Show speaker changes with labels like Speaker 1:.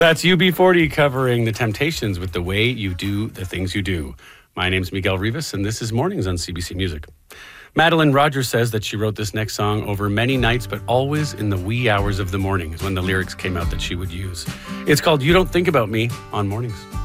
Speaker 1: That's UB40 covering The Temptations with The Way You Do the Things You Do. My name's Miguel Rivas, and this is Mornings on CBC Music. Madeline Rogers says that she wrote this next song over many nights, but always in the wee hours of the morning is when the lyrics came out that she would use. It's called You Don't Think About Me on Mornings.